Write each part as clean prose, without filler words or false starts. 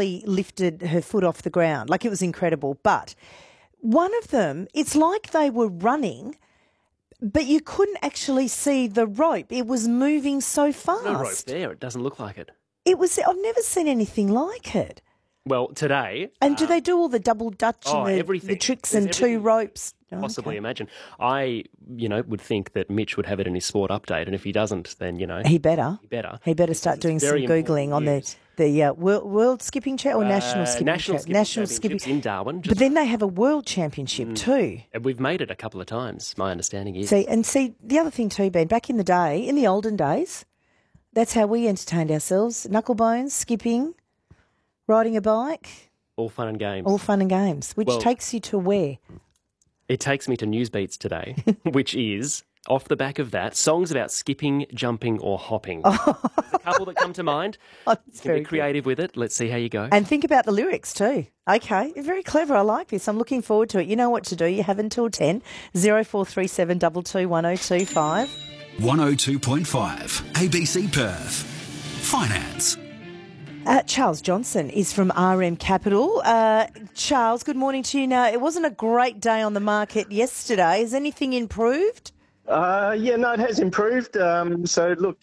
hardly lifted her foot off the ground. Like, it was incredible. But one of them, it's like they were running, but you couldn't actually see the rope. It was moving so fast. No rope there. It doesn't look like it. I've never seen anything like it. Well, today... And do they do all the double dutch and everything. the tricks There's and two ropes? Possibly imagine. I, would think that Mitch would have it in his sport update, and if he doesn't, then, He better. He better start doing some Googling on the World Skipping Championship or National Skipping Championship? National Skipping in Darwin. But then they have a World Championship too. And we've made it a couple of times, my understanding is. See, the other thing too, Ben, back in the day, in the olden days, that's how we entertained ourselves. Knucklebones, skipping, riding a bike. All fun and games. All fun and games, which takes you to where? It takes me to Newsbeats today, which is, off the back of that, songs about skipping, jumping or hopping. There's a couple that come to mind. You can be creative with it. Let's see how you go. And think about the lyrics too. Okay, very clever. I like this. I'm looking forward to it. You know what to do. You have until 10, 0437 22 1025. 102.5 ABC Perth. Finance. Charles Johnson is from RM Capital. Charles, good morning to you. Now, it wasn't a great day on the market yesterday. Has anything improved? It has improved. So, look,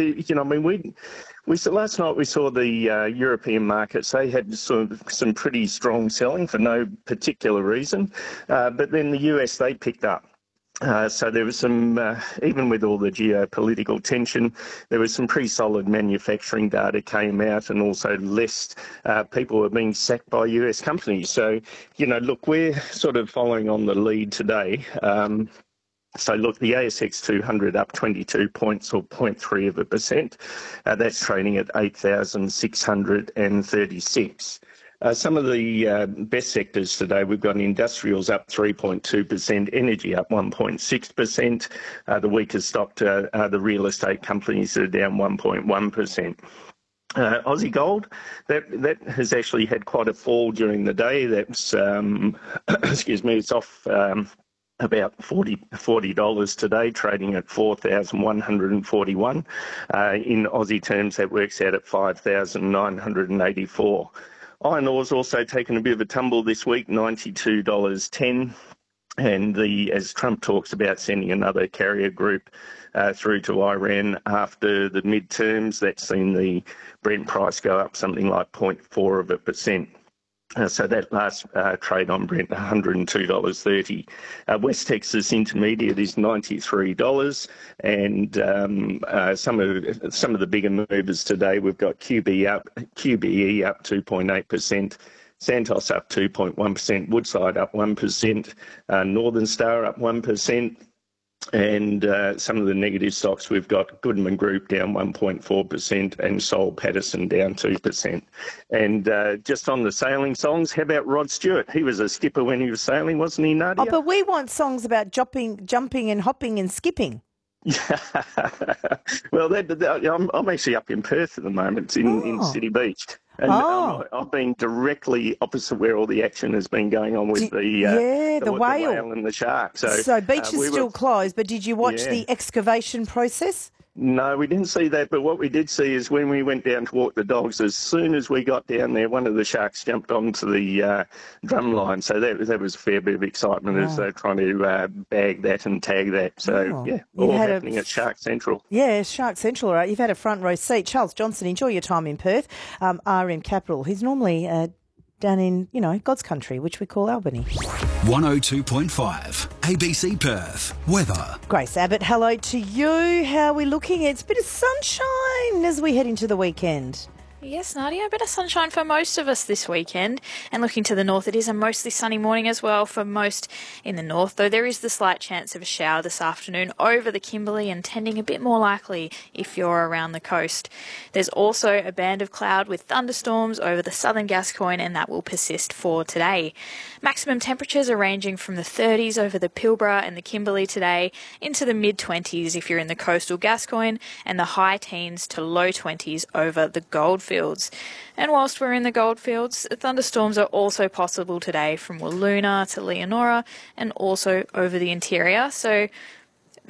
last night we saw the European markets. They had some pretty strong selling for no particular reason. But then the US, they picked up. So there was some, even with all the geopolitical tension, there was some pretty solid manufacturing data came out, and also less people were being sacked by US companies. So, look, we're sort of following on the lead today. So, look, the ASX 200 up 22 points or 0.3%. That's trading at 8,636. Some of the best sectors today, we've got industrials up 3.2%, energy up 1.6%. The weakest stock are the real estate companies that are down 1.1%. Aussie gold, that has actually had quite a fall during the day. That's, it's off about $40 today, trading at 4,141. In Aussie terms, that works out at 5,984. Iron ore's also taken a bit of a tumble this week, $92.10. And as Trump talks about sending another carrier group through to Iran after the midterms, that's seen the Brent price go up something like 0.4%. So that last trade on Brent, $102.30. West Texas Intermediate is $93, and some of the bigger movers today, we've got QBE up 2.8%. Santos up 2.1%, Woodside up 1%, Northern Star up 1%, and some of the negative stocks, we've got Goodman Group down 1.4% and Soul Pattinson down 2%. And just on the sailing songs, how about Rod Stewart? He was a skipper when he was sailing, wasn't he, Nadia? Oh, but we want songs about jumping and hopping and skipping. Well, I'm actually up in Perth at the moment, in City Beach. And I've been directly opposite where all the action has been going on with the whale and the shark. So beach is still closed, but did you watch the excavation process? No, we didn't see that, but what we did see is when we went down to walk the dogs, as soon as we got down there, one of the sharks jumped onto the drum line. So that was a fair bit of excitement as they're trying to bag that and tag that. So, all happening at Shark Central. Yeah, Shark Central, all right. You've had a front row seat. Charles Johnson, enjoy your time in Perth. RM Capital, he's normally down in, God's country, which we call Albany. 102.5 ABC Perth. Weather. Grace Abbott, hello to you. How are we looking? It's a bit of sunshine as we head into the weekend. Yes, Nadia, a bit of sunshine for most of us this weekend. And looking to the north, it is a mostly sunny morning as well for most in the north, though there is the slight chance of a shower this afternoon over the Kimberley and tending a bit more likely if you're around the coast. There's also a band of cloud with thunderstorms over the southern Gascoyne, and that will persist for today. Maximum temperatures are ranging from the 30s over the Pilbara and the Kimberley today into the mid-20s if you're in the coastal Gascoyne, and the high teens to low 20s over the Goldfields. And whilst we're in the Goldfields, thunderstorms are also possible today from Wiluna to Leonora and also over the interior. So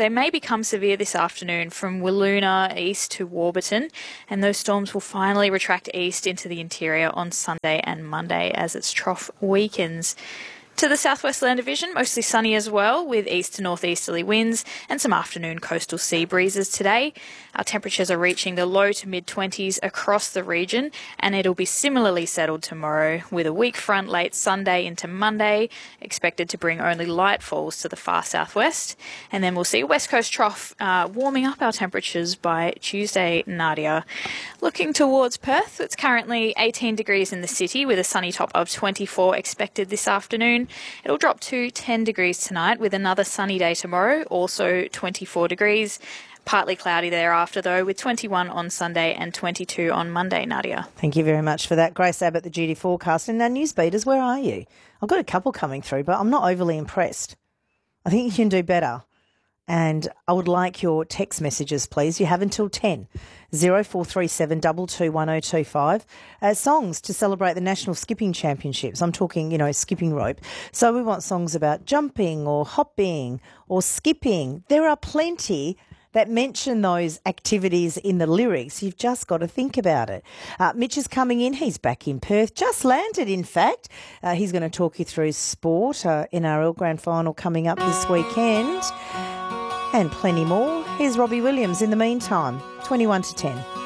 they may become severe this afternoon from Wiluna east to Warburton, and those storms will finally retract east into the interior on Sunday and Monday as its trough weakens. To the Southwest Land Division, mostly sunny as well, with east to northeasterly winds and some afternoon coastal sea breezes today. Our temperatures are reaching the low to mid-20s across the region, and it'll be similarly settled tomorrow, with a weak front late Sunday into Monday, expected to bring only light falls to the far southwest. And then we'll see a west coast trough warming up our temperatures by Tuesday, Nadia. Looking towards Perth, it's currently 18 degrees in the city, with a sunny top of 24 expected this afternoon. It'll drop to 10 degrees tonight with another sunny day tomorrow, also 24 degrees. Partly cloudy thereafter, though, with 21 on Sunday and 22 on Monday, Nadia. Thank you very much for that. Grace Abbott, the duty forecast. And now, Newsbeaters, where are you? I've got a couple coming through, but I'm not overly impressed. I think you can do better. And I would like your text messages, please. You have until 10. 0437 221025. Songs to celebrate the National Skipping Championships. I'm talking, skipping rope. So we want songs about jumping or hopping or skipping. There are plenty that mention those activities in the lyrics. You've just got to think about it. Mitch is coming in. He's back in Perth. Just landed, in fact. He's going to talk you through sport. NRL Grand Final coming up this weekend. And plenty more. Here's Robbie Williams in the meantime. 21 to 10.